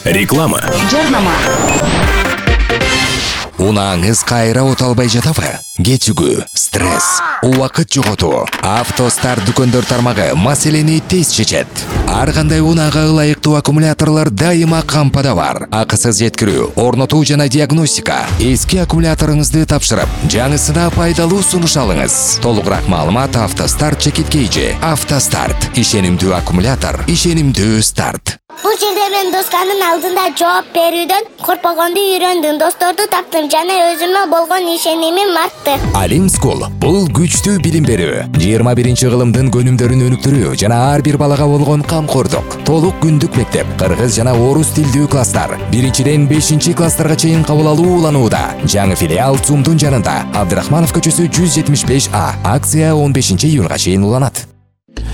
Реклама. Жарнама. Унааңыз кайра оталбай жатабы? Кечүгүү, стресс, убакыт жоготуу. Автостар дүкөндөр тармагы маселени тез чечет. Ар кандай унаага ылайыктуу аккумуляторлор дайыма кампада бар. Акысыз жеткирүү, орнотуу жана диагностика. Эски аккумуляторуңузду тапшырып, жаңысына пайдалуу сунуш алыңыз. Толугураак маалымат Автостарт чекиткейжи. Автостарт. Ишенимдүү аккумулятор, ишенимдүү старт. Бул жерде мен досканын алдында жооп берүүдөн коркпогонду үйрөндүм. Досторду таптым жана өзүмө болгон ишенимим артты. Алим School бул күчтүү билим берүү, 21 кылымдын көнүмдөрүн өнүктүрүү жана ар бир балага болгон камкордук. Толук күндүк мектеп, кыргыз жана орус тилдүү класстар. 1-ден 5 класстарга чейин кабыл алуу уланууда. Жаңы филиал ЦУМдун жанында, Абдрахманов көчөсү 175А. Акция 15 июнга чейин уланат.